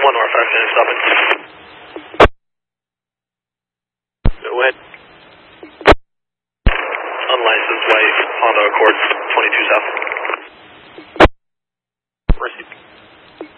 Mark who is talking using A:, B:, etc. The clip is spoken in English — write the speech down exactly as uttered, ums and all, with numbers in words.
A: one North, five minutes, stop it. Go ahead. Unlicensed white Honda Accord twenty